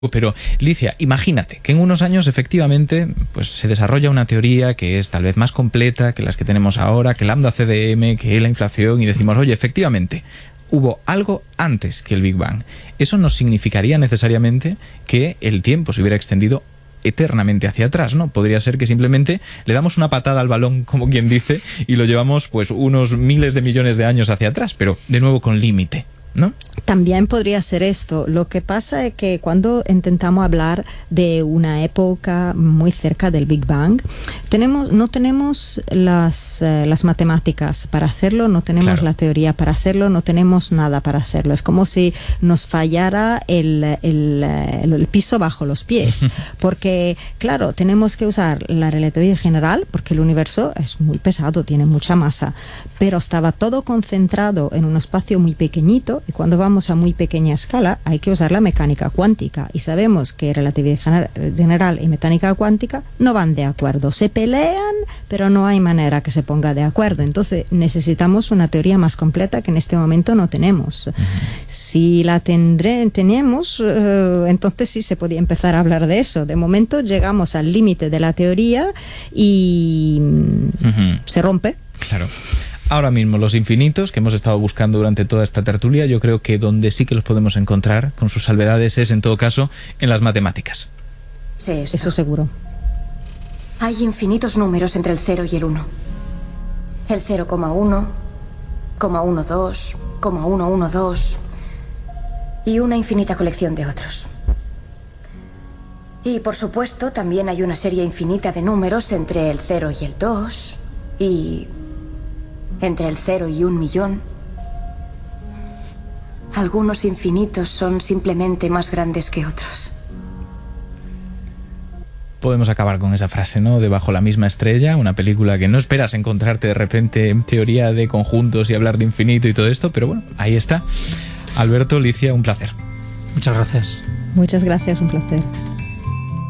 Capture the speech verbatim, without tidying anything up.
Pero, Licia, imagínate que en unos años efectivamente pues, se desarrolla una teoría que es tal vez más completa que las que tenemos ahora, que lambda C D M, que la inflación, y decimos, oye, efectivamente, hubo algo antes que el Big Bang. Eso no significaría necesariamente que el tiempo se hubiera extendido eternamente hacia atrás, ¿no? Podría ser que simplemente le damos una patada al balón, como quien dice, y lo llevamos pues unos miles de millones de años hacia atrás, pero de nuevo con límite, ¿no? También podría ser esto. Lo que pasa es que cuando intentamos hablar de una época muy cerca del Big Bang, tenemos, no tenemos las, eh, las matemáticas para hacerlo, no tenemos claro. la teoría para hacerlo, no tenemos nada para hacerlo. Es como si nos fallara el, el, el, el piso bajo los pies. Porque, claro, tenemos que usar la relatividad general, porque el universo es muy pesado, tiene mucha masa, pero estaba todo concentrado en un espacio muy pequeñito, y cuando vamos a muy pequeña escala hay que usar la mecánica cuántica, y sabemos que relatividad general y mecánica cuántica no van de acuerdo, se pelean pero no hay manera que se ponga de acuerdo. Entonces necesitamos una teoría más completa que en este momento no tenemos. Uh-huh. Si la tendré, tenemos, uh, entonces sí se podía empezar a hablar de eso. De momento llegamos al límite de la teoría y uh-huh. se rompe. Claro. Ahora mismo los infinitos que hemos estado buscando durante toda esta tertulia, yo creo que donde sí que los podemos encontrar con sus salvedades es, en todo caso, en las matemáticas. Sí, eso. eso seguro. Hay infinitos números entre el cero y el uno. El cero coma uno, coma uno dos, coma uno uno dos y una infinita colección de otros. Y por supuesto también hay una serie infinita de números entre el cero y el dos y entre el cero y un millón. Algunos infinitos son simplemente más grandes que otros. Podemos acabar con esa frase, ¿no? De Bajo la misma estrella, una película que no esperas encontrarte de repente en teoría de conjuntos y hablar de infinito y todo esto, pero bueno, ahí está. Alberto, Licia, un placer. Muchas gracias. Muchas gracias, un placer.